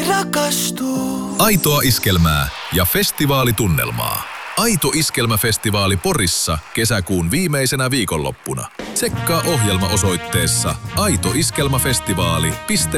rakastuu. Aitoa iskelmää ja festivaalitunnelmaa. Aito iskelmäfestivaali Porissa kesäkuun viimeisenä viikonloppuna. Tsekkaa ohjelma osoitteessa aitoiskelmafestivaali.fi.